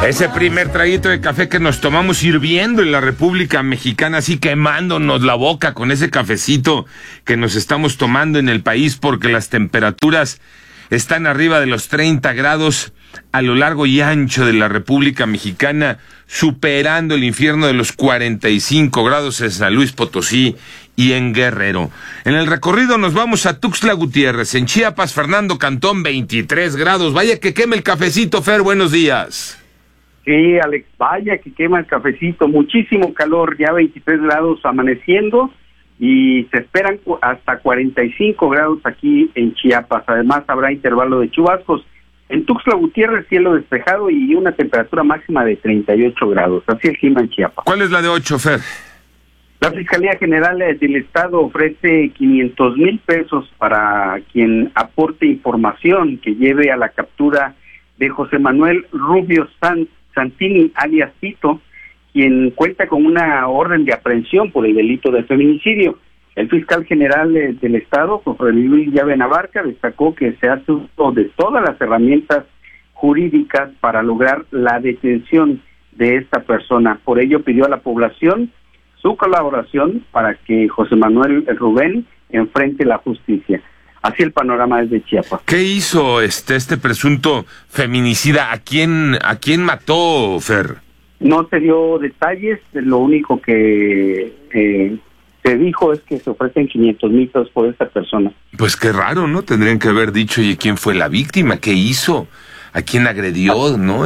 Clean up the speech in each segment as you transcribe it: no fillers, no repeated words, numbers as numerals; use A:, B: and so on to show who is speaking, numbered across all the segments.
A: Ese primer traguito de café que nos tomamos hirviendo en la República Mexicana, así quemándonos la boca con ese cafecito que nos estamos tomando en el país porque las temperaturas están arriba de los 30 grados a lo largo y ancho de la República Mexicana, superando el infierno de los 45 grados en San Luis Potosí y en Guerrero. En el recorrido nos vamos a Tuxtla Gutiérrez, en Chiapas, Fernando Cantón, 23 grados. Vaya que quema el cafecito, Fer, buenos días.
B: Sí, Alex, vaya que quema el cafecito, muchísimo calor, ya 23 grados amaneciendo y se esperan hasta 45 grados aquí en Chiapas. Además habrá intervalo de chubascos. En Tuxtla Gutiérrez, cielo despejado y una temperatura máxima de 38 grados. Así el clima en Chiapas.
A: ¿Cuál es la de 8, Fer?
B: La Fiscalía General del Estado ofrece 500,000 pesos para quien aporte información que lleve a la captura de José Manuel Rubio Santini, alias Tito, quien cuenta con una orden de aprehensión por el delito de feminicidio. El fiscal general del Estado, José Luis Llave Navarca, destacó que se hace uso de todas las herramientas jurídicas para lograr la detención de esta persona. Por ello pidió a la población su colaboración para que José Manuel Rubén enfrente la justicia. Así el panorama desde Chiapas.
A: ¿Qué hizo este presunto feminicida? ¿A quién mató, Fer?
B: No se dio detalles, lo único que se dijo es que se ofrecen 500,000 pesos por esta persona.
A: Pues qué raro, ¿no? Tendrían que haber dicho, ¿y quién fue la víctima? ¿Qué hizo? ¿A quién agredió? ¿No?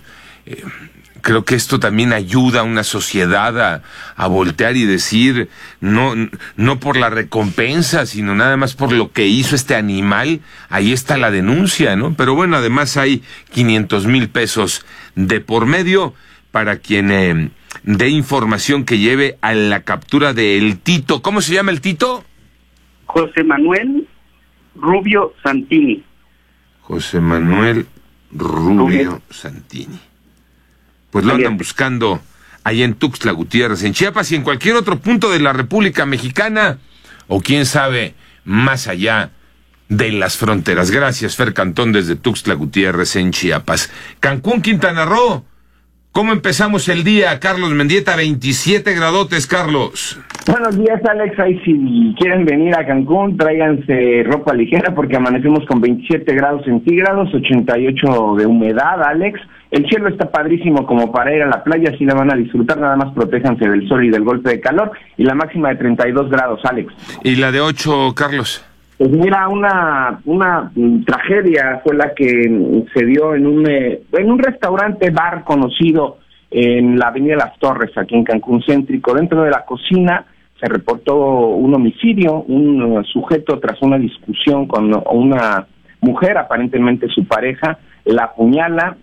A: Creo que esto también ayuda a una sociedad a voltear y decir, no por la recompensa, sino nada más por lo que hizo este animal. Ahí está la denuncia, ¿no? Pero bueno, además hay 500,000 pesos de por medio para quien dé información que lleve a la captura de el Tito. ¿Cómo se llama el Tito?
B: José Manuel Rubio Santini.
A: José Manuel Rubio Santini. Pues lo andan buscando ahí en Tuxtla Gutiérrez, en Chiapas y en cualquier otro punto de la República Mexicana, o quién sabe, más allá de las fronteras. Gracias, Fer Cantón, desde Tuxtla Gutiérrez, en Chiapas. Cancún, Quintana Roo. ¿Cómo empezamos el día? Carlos Mendieta, 27 gradotes, Carlos.
C: Buenos días, Alex. Ahí si quieren venir a Cancún, tráiganse ropa ligera porque amanecemos con 27 grados centígrados, 88 de humedad, Alex. El cielo está padrísimo como para ir a la playa, así la van a disfrutar, nada más protéjanse del sol y del golpe de calor, y la máxima de 32 grados, Alex.
A: ¿Y la de 8, Carlos?
C: Pues mira, una tragedia fue la que se dio en un restaurante bar conocido en la Avenida Las Torres, aquí en Cancún Céntrico. Dentro de la cocina se reportó un homicidio, un sujeto tras una discusión con una mujer, aparentemente su pareja, la apuñala,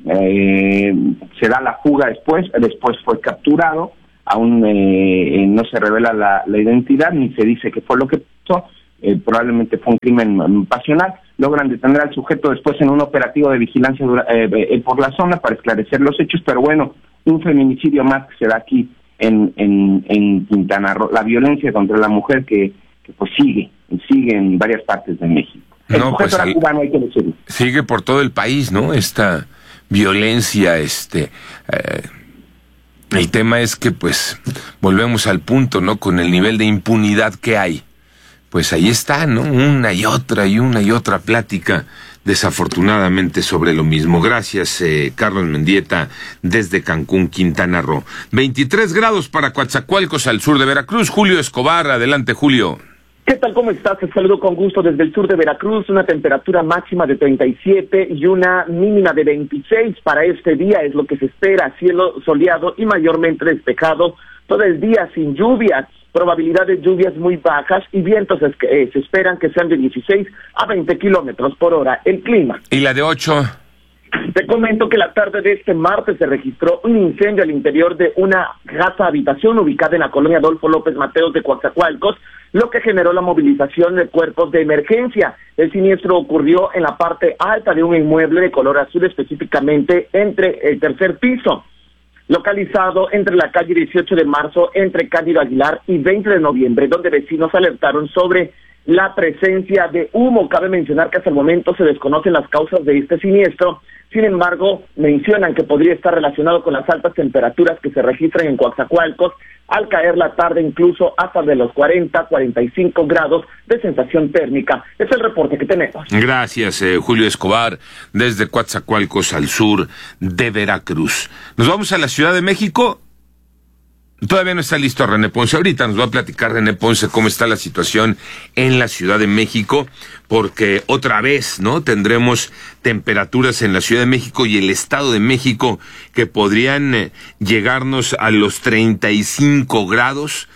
C: se da la fuga después fue capturado, aún no se revela la identidad, ni se dice qué fue lo que pasó. Probablemente fue un crimen pasional. Logran detener al sujeto después en un operativo de vigilancia por la zona para esclarecer los hechos, pero bueno, un feminicidio más que se da aquí en Quintana Roo. La violencia contra la mujer que pues sigue en varias partes de México. El sujeto era cubano, hay que decirlo.
A: Sigue por todo el país, ¿no? Esta violencia, el tema es que pues volvemos al punto, ¿no? Con el nivel de impunidad que hay. Pues ahí está, ¿no? Una y otra plática, desafortunadamente, sobre lo mismo. Gracias, Carlos Mendieta, desde Cancún, Quintana Roo. 23 grados para Coatzacoalcos, al sur de Veracruz. Julio Escobar, adelante, Julio.
D: ¿Qué tal? ¿Cómo estás? Te saludo con gusto desde el sur de Veracruz. Una temperatura máxima de 37 y una mínima de 26 para este día es lo que se espera. Cielo soleado y mayormente despejado todo el día, sin lluvias. Probabilidad de lluvias muy bajas y vientos se esperan que sean de 16 a 20 kilómetros por hora. El clima.
A: ¿Y la de 8?
D: Te comento que la tarde de este martes se registró un incendio al interior de una casa habitación ubicada en la colonia Adolfo López Mateos de Coatzacoalcos, lo que generó la movilización de cuerpos de emergencia. El siniestro ocurrió en la parte alta de un inmueble de color azul, específicamente entre el tercer piso, localizado entre la calle 18 de marzo, entre Cándido Aguilar y 20 de noviembre, donde vecinos alertaron sobre la presencia de humo. Cabe mencionar que hasta el momento se desconocen las causas de este siniestro. Sin embargo, mencionan que podría estar relacionado con las altas temperaturas que se registran en Coatzacoalcos, al caer la tarde incluso hasta de los 40, 45 grados de sensación térmica. Es el reporte que tenemos.
A: Gracias, Julio Escobar, desde Coatzacoalcos al sur de Veracruz. Nos vamos a la Ciudad de México. Todavía no está listo René Ponce. Ahorita nos va a platicar René Ponce cómo está la situación en la Ciudad de México, porque otra vez, ¿no? Tendremos temperaturas en la Ciudad de México y el Estado de México que podrían llegarnos a los 35 grados.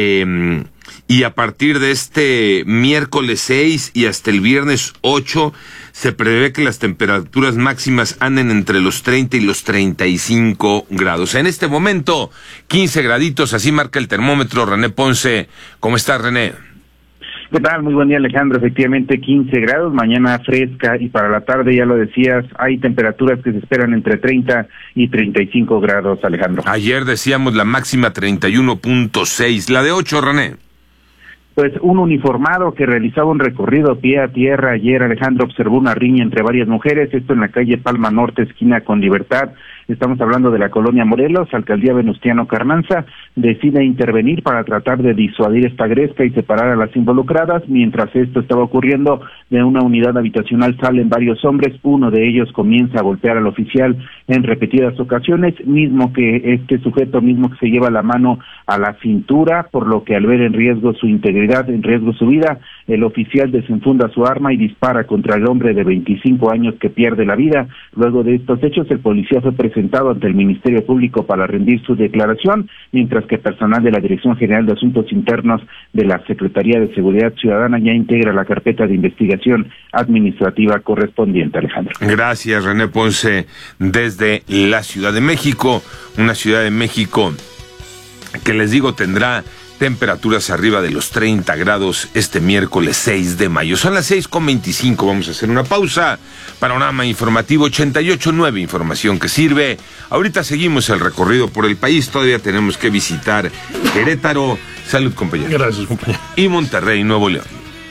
A: Y a partir de este miércoles 6 y hasta el viernes 8 se prevé que las temperaturas máximas anden entre los 30 y los 35 grados. En este momento, 15 graditos, así marca el termómetro. René Ponce, ¿cómo estás, René?
E: ¿Qué tal? Muy buen día, Alejandro. Efectivamente, 15 grados, mañana fresca, y para la tarde, ya lo decías, hay temperaturas que se esperan entre 30 y 35 grados, Alejandro.
A: Ayer decíamos la máxima 31.6, la de 8, René.
E: Pues un uniformado que realizaba un recorrido pie a tierra ayer, Alejandro, observó una riña entre varias mujeres, esto en la calle Palma Norte, esquina con Libertad. Estamos hablando de la colonia Morelos. Alcaldía Venustiano Carranza decide intervenir para tratar de disuadir esta gresca y separar a las involucradas. Mientras esto estaba ocurriendo, de una unidad habitacional salen varios hombres, uno de ellos comienza a golpear al oficial en repetidas ocasiones, mismo que este sujeto mismo que se lleva la mano a la cintura, por lo que al ver en riesgo su integridad, en riesgo su vida, el oficial desenfunda su arma y dispara contra el hombre de 25 años que pierde la vida. Luego de estos hechos, el policía fue presentado ante el Ministerio Público para rendir su declaración, mientras que personal de la Dirección General de Asuntos Internos de la Secretaría de Seguridad Ciudadana ya integra la carpeta de investigación administrativa correspondiente, Alejandro.
A: Gracias, René Ponce, desde la Ciudad de México, una Ciudad de México que les digo tendrá temperaturas arriba de los 30 grados este miércoles 6 de mayo. Son las 6:25, vamos a hacer una pausa. Panorama informativo 88.9, información que sirve. Ahorita seguimos el recorrido por el país, todavía tenemos que visitar Querétaro. Salud, compañero.
F: Gracias, compañero.
A: Y Monterrey, Nuevo León.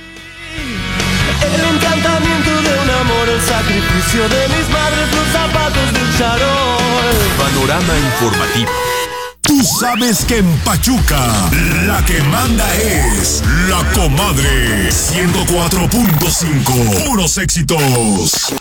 G: El encantamiento de un amor, el sacrificio de mis madres, los zapatos del charol.
H: Panorama informativo. Tú sabes que en Pachuca la que manda es La Comadre 104.5. Puros éxitos.